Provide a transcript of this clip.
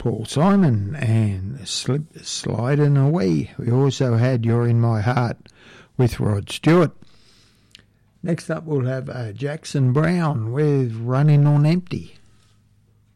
Paul Simon and Sliding Away. We also had You're in My Heart with Rod Stewart. Next up we'll have Jackson Browne with Running on Empty.